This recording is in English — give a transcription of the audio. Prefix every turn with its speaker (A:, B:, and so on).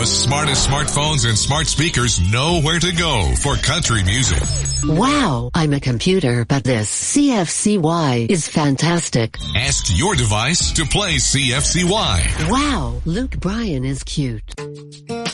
A: The smartest smartphones and smart speakers know where to go for country music.
B: Wow, I'm a computer, but this CFCY is fantastic.
A: Ask your device to play CFCY.
B: Wow, Luke Bryan is cute.